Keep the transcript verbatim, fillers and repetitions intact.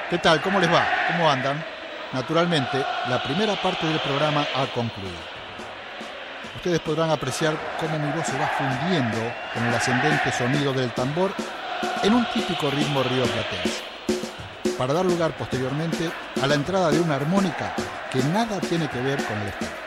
¿Qué tal? ¿Cómo les va? ¿Cómo andan? Naturalmente, la primera parte del programa ha concluido. Ustedes podrán apreciar cómo mi voz se va fundiendo con el ascendente sonido del tambor en un típico ritmo rioplatense, para dar lugar posteriormente a la entrada de una armónica que nada tiene que ver con el estilo.